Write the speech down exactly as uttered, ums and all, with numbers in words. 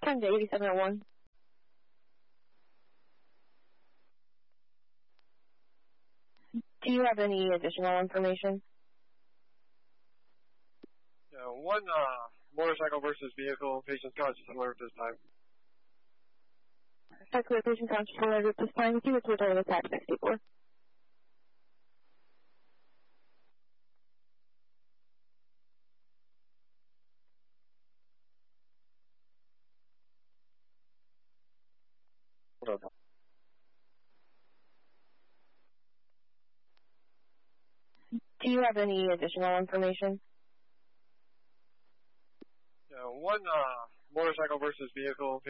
ten to eighty-seven oh one. Do you have any additional information? Yeah, one uh, motorcycle versus vehicle, patient's conscious and alert this time. Circular patient conscious and alert at this time. With you, it's returning attack sixty-four. Hold on. Do you have any additional information? Yeah, one uh, motorcycle versus vehicle,